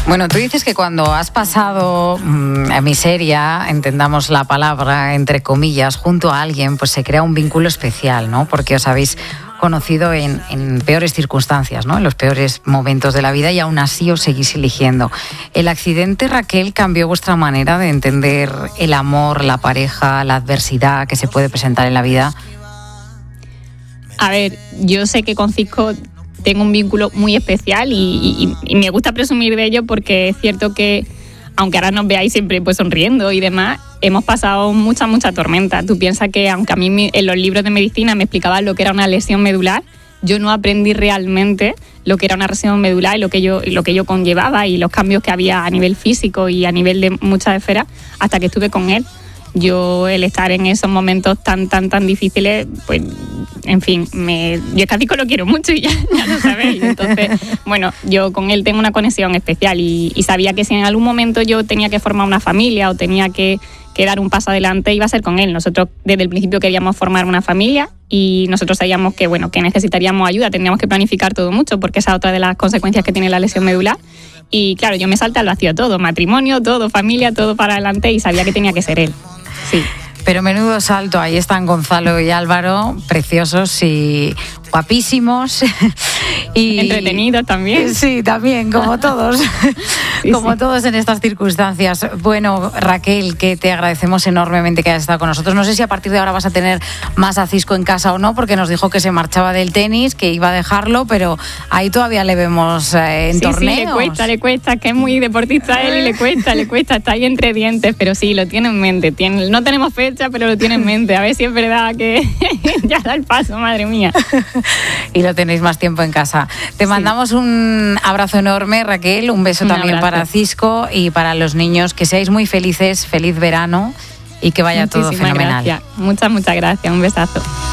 Bueno, tú dices que cuando has pasado miseria, entendamos la palabra, entre comillas, junto a alguien, pues se crea un vínculo especial, ¿no? Porque os habéis conocido en peores circunstancias, ¿no? En los peores momentos de la vida y aún así os seguís eligiendo. ¿El accidente, Raquel, cambió vuestra manera de entender el amor, la pareja, la adversidad que se puede presentar en la vida? A ver, yo sé que con Cisco tengo un vínculo muy especial y me gusta presumir de ello porque es cierto que, aunque ahora nos veáis siempre pues sonriendo y demás, hemos pasado mucha tormenta. Tú piensas que, aunque a mí en los libros de medicina me explicaban lo que era una lesión medular, yo no aprendí realmente lo que era una lesión medular y lo que yo conllevaba y los cambios que había a nivel físico y a nivel de muchas esferas hasta que estuve con él. Yo, el estar en esos momentos tan difíciles, pues, en fin, yo casi lo quiero mucho y ya lo sabéis. Entonces, bueno, yo con él tengo una conexión especial y sabía que si en algún momento yo tenía que formar una familia o tenía que dar un paso adelante, iba a ser con él. Nosotros desde el principio queríamos formar una familia y nosotros sabíamos que, bueno, que necesitaríamos ayuda, tendríamos que planificar todo mucho porque esa es otra de las consecuencias que tiene la lesión medular. Y claro, yo me salté al vacío todo, matrimonio, todo, familia, todo para adelante y sabía que tenía que ser él. Sí. Pero menudo salto, ahí están Gonzalo y Álvaro, preciosos y guapísimos. Y entretenidos también. Sí, también, como todos. Sí, como sí. todos en estas circunstancias. Bueno, Raquel, que te agradecemos enormemente que hayas estado con nosotros. No sé si a partir de ahora vas a tener más a Cisco en casa o no, porque nos dijo que se marchaba del tenis, que iba a dejarlo, pero ahí todavía le vemos en torneos. Sí, le cuesta, que es muy deportista él y le cuesta, está ahí entre dientes, pero sí, lo tiene en mente. No tenemos fecha, pero lo tiene en mente. A ver si es verdad que ya da el paso, madre mía. Y lo tenéis más tiempo en casa. Te mandamos un abrazo enorme, Raquel, un beso también para Cisco y para los niños. Que seáis muy felices, feliz verano y que vaya todo fenomenal. Gracias. Muchas gracias, un besazo.